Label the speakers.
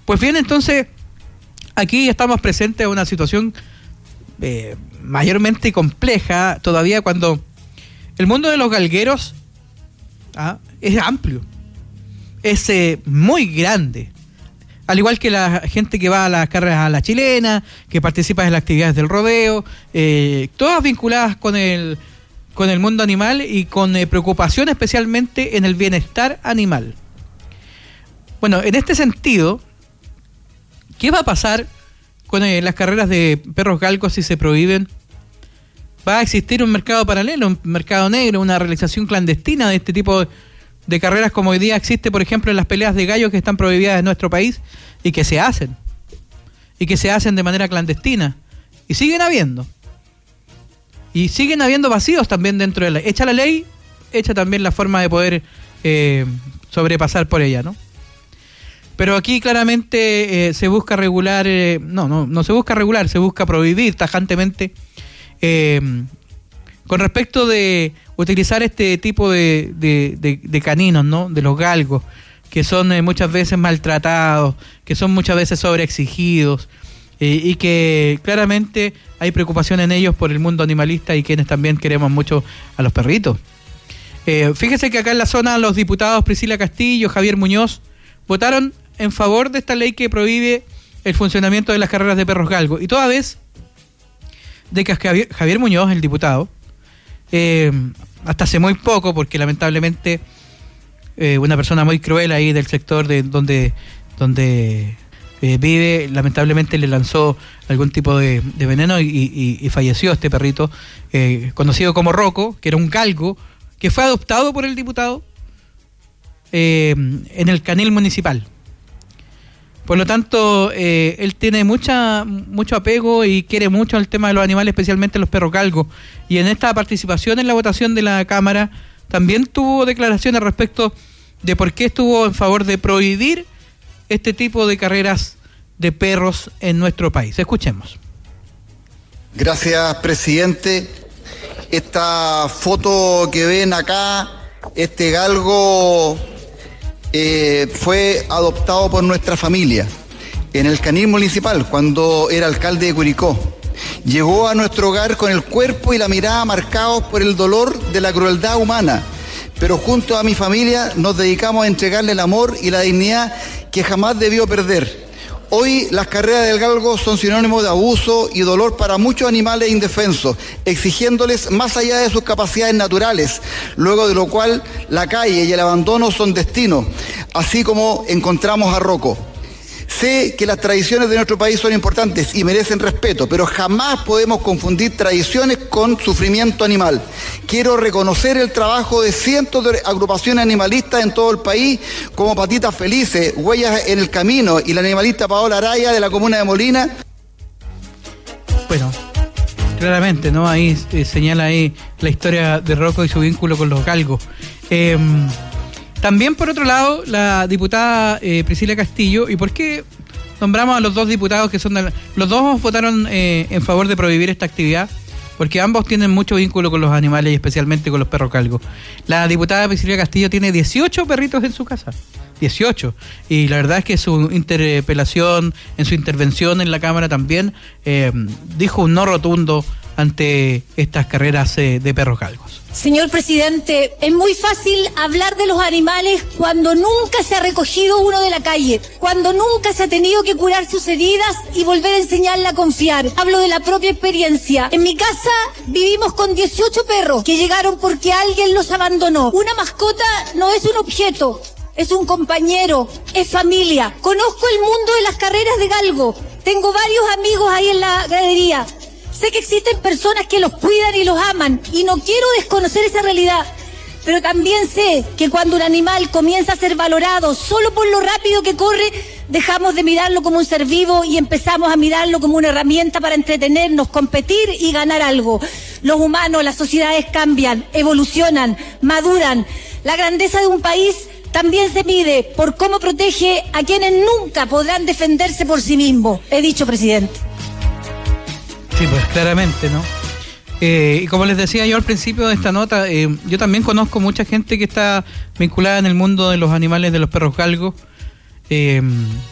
Speaker 1: Pues bien, entonces, aquí estamos presentes a una situación mayormente compleja todavía, cuando el mundo de los galgueros es amplio, es muy grande, al igual que la gente que va a las carreras a la chilena, que participa en las actividades del rodeo, todas vinculadas con el mundo animal y con preocupación especialmente en el bienestar animal. Bueno, en este sentido, ¿qué va a pasar con las carreras de perros galgos si se prohíben? Va a existir un mercado paralelo, un mercado negro, una realización clandestina de este tipo de carreras, como hoy día existe, por ejemplo, en las peleas de gallos que están prohibidas en nuestro país y que se hacen de manera clandestina, y siguen habiendo vacíos también dentro de la ley. Hecha la ley, hecha también la forma de poder sobrepasar por ella, ¿no? Pero aquí claramente se busca regular, no se busca regular, se busca prohibir tajantemente con respecto de utilizar este tipo de caninos, ¿no? De los galgos, que son muchas veces maltratados, que son muchas veces sobreexigidos, y que claramente hay preocupación en ellos por el mundo animalista y quienes también queremos mucho a los perritos. Fíjese que acá en la zona los diputados Priscila Castillo, Javier Muñoz, votaron en favor de esta ley que prohíbe el funcionamiento de las carreras de perros galgos, y toda vez de que Javier Muñoz, el diputado, hasta hace muy poco, porque lamentablemente una persona muy cruel ahí del sector de donde vive, lamentablemente le lanzó algún tipo de veneno y falleció este perrito, conocido como Rocco, que era un galgo que fue adoptado por el diputado en el canil municipal. Por lo tanto, él tiene mucho apego y quiere mucho el tema de los animales, especialmente los perros galgos. Y en esta participación en la votación de la Cámara también tuvo declaraciones respecto de por qué estuvo en favor de prohibir este tipo de carreras de perros en nuestro país. Escuchemos.
Speaker 2: Gracias, presidente. Esta foto que ven acá, este galgo fue adoptado por nuestra familia en el canil municipal cuando era alcalde de Curicó. Llegó a nuestro hogar con el cuerpo y la mirada marcados por el dolor de la crueldad humana, pero junto a mi familia nos dedicamos a entregarle el amor y la dignidad que jamás debió perder. Hoy las carreras del galgo son sinónimo de abuso y dolor para muchos animales indefensos, exigiéndoles más allá de sus capacidades naturales, luego de lo cual la calle y el abandono son destino, así como encontramos a Rocco. Sé que las tradiciones de nuestro país son importantes y merecen respeto, pero jamás podemos confundir tradiciones con sufrimiento animal. Quiero reconocer el trabajo de cientos de agrupaciones animalistas en todo el país, como Patitas Felices, Huellas en el Camino y la animalista Paola Araya de la comuna de Molina.
Speaker 1: Bueno, claramente, ¿no? Ahí señala ahí la historia de Rocco y su vínculo con los galgos. También, por otro lado, la diputada Priscila Castillo, ¿y por qué nombramos a los dos diputados que son los dos votaron en favor de prohibir esta actividad? Porque ambos tienen mucho vínculo con los animales y especialmente con los perros galgos. La diputada Priscila Castillo tiene 18 perritos en su casa. 18. Y la verdad es que su interpelación, en su intervención en la Cámara también, dijo un no rotundo ante estas carreras de perros galgos.
Speaker 3: Señor presidente, es muy fácil hablar de los animales cuando nunca se ha recogido uno de la calle, cuando nunca se ha tenido que curar sus heridas y volver a enseñarle a confiar. Hablo de la propia experiencia. En mi casa vivimos con 18 perros que llegaron porque alguien los abandonó. Una mascota no es un objeto, es un compañero, es familia. Conozco el mundo de las carreras de galgo. Tengo varios amigos ahí en la gradería. Sé que existen personas que los cuidan y los aman y no quiero desconocer esa realidad, pero también sé que cuando un animal comienza a ser valorado solo por lo rápido que corre, dejamos de mirarlo como un ser vivo y empezamos a mirarlo como una herramienta para entretenernos, competir y ganar algo. Los humanos, las sociedades cambian, evolucionan, maduran. La grandeza de un país también se mide por cómo protege a quienes nunca podrán defenderse por sí mismos. He dicho, presidente.
Speaker 1: Sí, pues claramente, ¿no? Y como les decía yo al principio de esta nota, yo también conozco mucha gente que está vinculada en el mundo de los animales, de los perros galgos.